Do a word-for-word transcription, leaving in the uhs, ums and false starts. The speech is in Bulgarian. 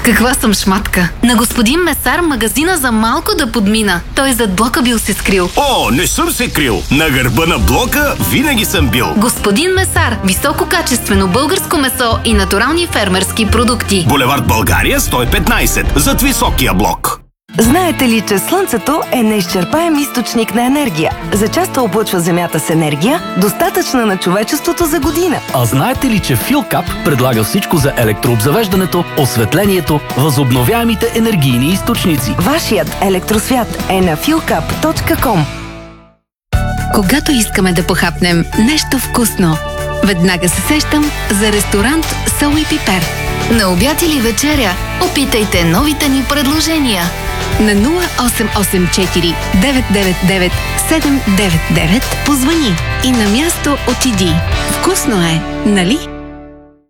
каква съм шматка. На господин Месар магазина за малко да подмина. Той зад блока бил се скрил. О, не съм се крил. На гърба на блока винаги съм бил. Господин Месар, висококачествено българско месо и натурални фермерски продукти. Булевард България сто и петнайсет, зад високия блок. Знаете ли, че Слънцето е неизчерпаем източник на енергия? За част облъчва Земята с енергия, достатъчна на човечеството за година. А знаете ли, че Филкап предлага всичко за електрообзавеждането, осветлението, възобновяемите енергийни източници? Вашият електросвят е на филкап точка ком. Когато искаме да похапнем нещо вкусно, веднага се сещам за ресторант Сол и Пипер. На обяд или вечеря опитайте новите ни предложения. На нула осем осем четири девет девет девет седем девет девет позвъни и на място отиди. Вкусно е, нали?